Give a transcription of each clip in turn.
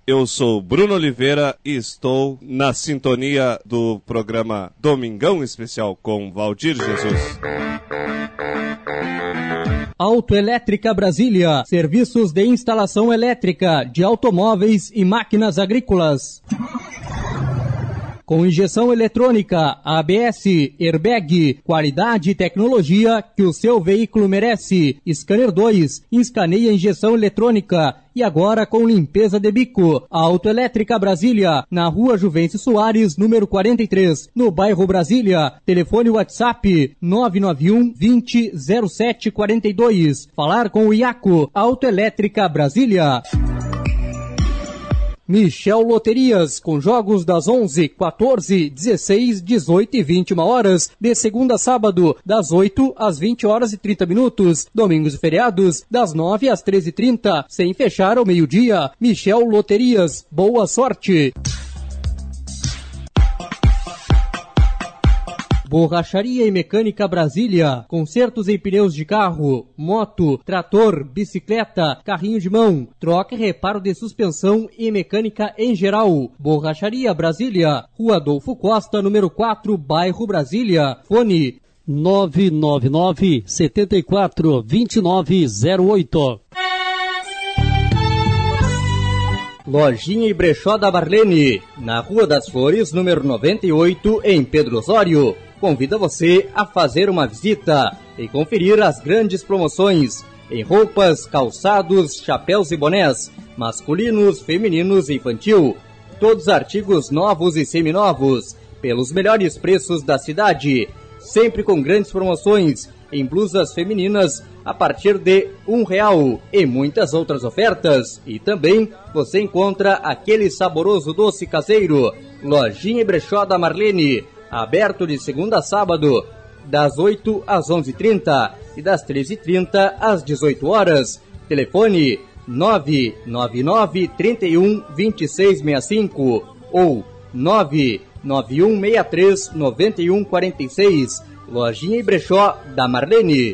Eu sou Bruno Oliveira e estou na sintonia do programa Domingão Especial com Valdir Jesus. Autoelétrica Brasília, serviços de instalação elétrica de automóveis e máquinas agrícolas. Com injeção eletrônica, ABS, airbag, qualidade e tecnologia que o seu veículo merece. Scanner 2, escaneia injeção eletrônica. E agora com limpeza de bico. Autoelétrica Brasília, na rua Juvencio Soares, número 43, no bairro Brasília. Telefone WhatsApp 991 20 07 42. Falar com o Iaco. Autoelétrica Brasília. Michel Loterias, com jogos das 11, 14, 16, 18 e 21 horas, de segunda a sábado, das 8 às 20 horas e 30 minutos, domingos e feriados, das 9 às 13h30, sem fechar ao meio-dia. Michel Loterias, boa sorte! Borracharia e Mecânica Brasília, consertos em pneus de carro, moto, trator, bicicleta, carrinho de mão, troca e reparo de suspensão e mecânica em geral. Borracharia Brasília, Rua Adolfo Costa, número 4, bairro Brasília. Fone 999-74-2908. Lojinha e Brechó da Marlene, na Rua das Flores, número 98, em Pedro Osório. Convida você a fazer uma visita e conferir as grandes promoções em roupas, calçados, chapéus e bonés, masculinos, femininos e infantil. Todos artigos novos e seminovos, pelos melhores preços da cidade, sempre com grandes promoções em blusas femininas a partir de R$1 e muitas outras ofertas. E também você encontra aquele saboroso doce caseiro. Lojinha e Brechó da Marlene, aberto de segunda a sábado, das 8 às 11h30 e das 13h30 às 18 horas. Telefone 999 31 2665 ou 99163 9146. Lojinha e Brechó da Marlene.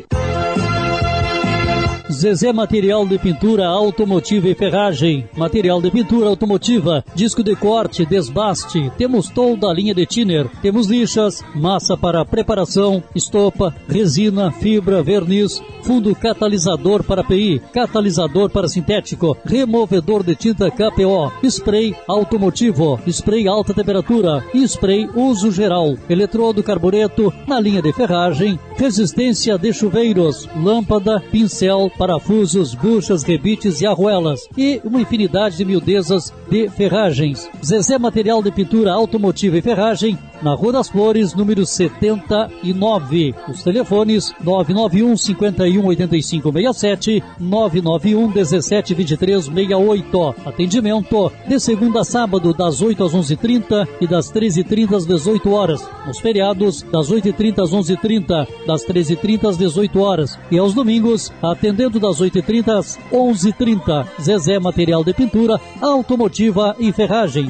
Zezé Material de Pintura Automotiva e Ferragem. Material de pintura automotiva, disco de corte, desbaste. Temos toda a linha de thinner. Temos lixas, massa para preparação, estopa, resina, fibra, verniz, fundo catalisador para API, catalisador para sintético, removedor de tinta KPO, spray automotivo, spray alta temperatura e spray uso geral. Eletrodo carbureto na linha de ferragem, resistência de chuveiros, lâmpada, pincel, parafusos, buchas, rebites e arruelas e uma infinidade de miudezas de ferragens. Zezé Material de Pintura Automotiva e Ferragem, na Rua das Flores, número 79. Os telefones 991 51 85 67, 991 17 23 68. Atendimento de segunda a sábado, das 8 às 11h30 e das 13h30 às 18 horas. Nos feriados, das 8h30 às 11h30, das 13h30 às 18 horas. E aos domingos, atendendo das 8h30 às 11h30. Zezé Material de Pintura Automotiva e Ferragens.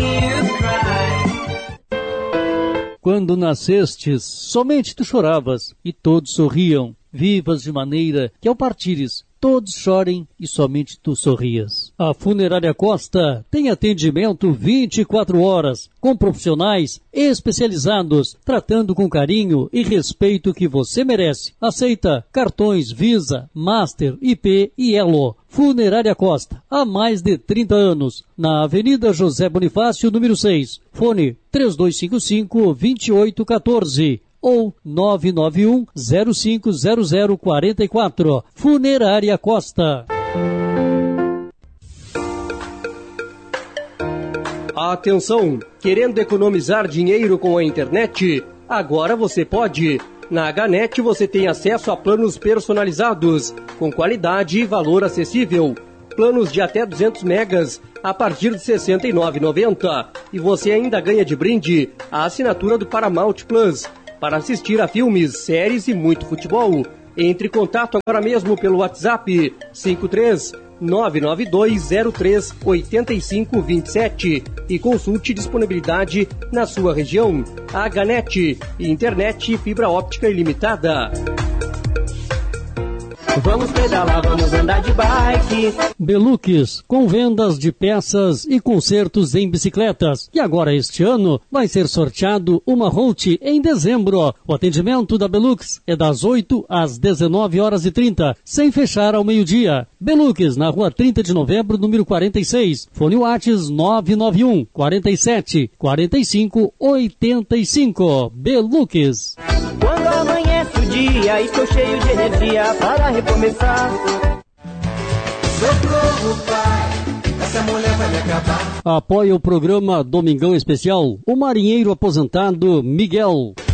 Quando nascestes, somente tu choravas, e todos sorriam. Vivas de maneira que ao partires, todos chorem e somente tu sorrias. A Funerária Costa tem atendimento 24 horas, com profissionais especializados, tratando com carinho e respeito que você merece. Aceita cartões Visa, Master, IP e Elo. Funerária Costa, há mais de 30 anos, na Avenida José Bonifácio, número 6. Fone 3255-2814. ou 991-050044. Funerária Costa. Atenção! Querendo economizar dinheiro com a internet? Agora você pode! Na HNet você tem acesso a planos personalizados, com qualidade e valor acessível. Planos de até 200 megas a partir de R$ 69,90. E você ainda ganha de brinde a assinatura do Paramount Plus, para assistir a filmes, séries e muito futebol. Entre em contato agora mesmo pelo WhatsApp 53992038527 e consulte disponibilidade na sua região. HNet, internet e fibra óptica ilimitada. Vamos pedalar, vamos andar de bike. Belux, com vendas de peças e consertos em bicicletas. E agora este ano vai ser sorteado uma Holt em dezembro. O atendimento da Belux é das 8 às 19h30, sem fechar ao meio-dia. Belux, na rua 30 de novembro, número 46. Fone Whats 991 47 45 85. Belux. Quando amanhece o dia, estou cheio de energia para recomeçar. Socorro, pai, essa mulher vai me acabar. Apoia o programa Domingão Especial o marinheiro aposentado Miguel.